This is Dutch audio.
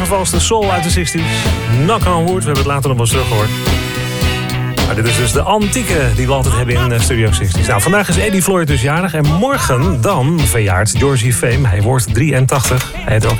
vervalste soul uit de 60s. Knock on wood, we hebben het later nog wel eens teruggehoord. Maar dit is dus de antieke die we altijd hebben in Studio 60s. Nou, vandaag is Eddie Floyd dus jarig. En morgen dan verjaart Georgie Fame. Hij wordt 83. Hij heet ook